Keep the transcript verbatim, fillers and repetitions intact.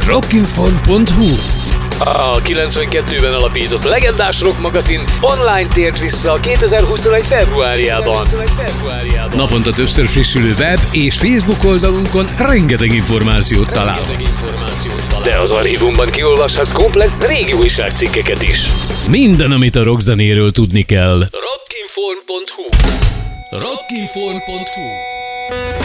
rockinform pont hu. A kilencvenkettőben alapított legendás rock magazin online tért vissza a kétezer-huszonegy februárjában. Naponta többször frissülő web és Facebook oldalunkon rengeteg információt találhatsz. De az archívumban kiolvashatsz komplett régi újságcikkeket is. Minden, amit a rockzenéről tudni kell. rockinform pont hu rockinform pont hu